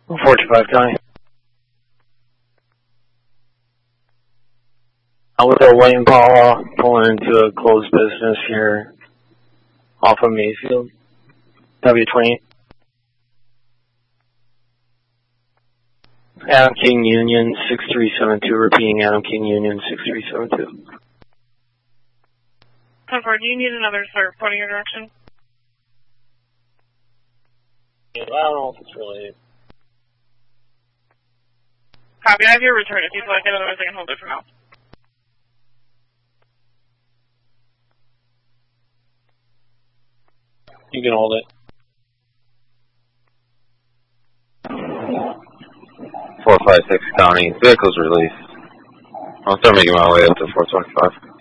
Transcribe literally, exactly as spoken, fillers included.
forty-five County. I was at Wayne Paula pulling into a closed business here off of Mayfield. W twenty. Adam King Union six three seven two, repeating Adam King Union six three seven two. Concord, do you need another start pointing your direction? Yeah, I don't know if it's related. Copy, I have your return if you'd like it, otherwise I can hold it for now. You can hold it. four five six County, vehicle's released. I'll start making my way up to four twenty-five.